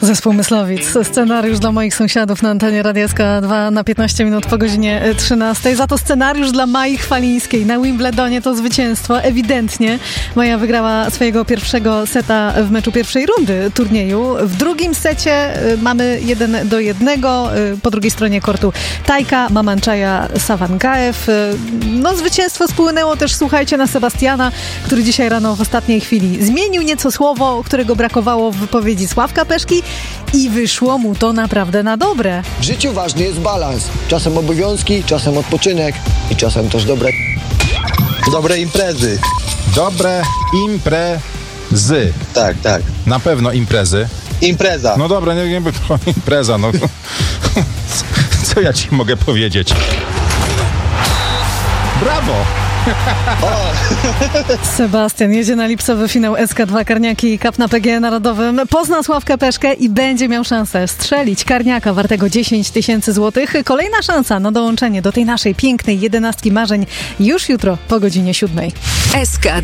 Zespół Myslowic. Scenariusz dla moich sąsiadów na antenie Radia SK2 na 15 minut po godzinie 13. Za to scenariusz dla Mai Chwalińskiej. Na Wimbledonie to zwycięstwo. Ewidentnie Maja wygrała swojego pierwszego seta w meczu pierwszej rundy turnieju. W drugim secie mamy 1-1. Po drugiej stronie kortu Tajka, Mamanczaja, Sawangaev. No zwycięstwo spłynęło też, słuchajcie, na Sebastiana, który dzisiaj rano w ostatniej chwili zmienił nieco słowo, którego brakowało w wypowiedzi Sławka Peszki i wyszło mu to naprawdę na dobre. W życiu ważny jest balans. Czasem obowiązki, czasem odpoczynek i czasem też dobre imprezy. Dobre imprezy. Tak. Na pewno imprezy. Impreza. No dobra, nie impreza, no. Co ja ci mogę powiedzieć? Brawo! Sebastian jedzie na lipcowy finał SK2 Karniaki Cup na PGE Narodowym. Pozna Sławkę Peszkę i będzie miał szansę strzelić karniaka wartego 10 000 złotych. Kolejna szansa na dołączenie do tej naszej pięknej 11 marzeń już jutro po godzinie 7. SK2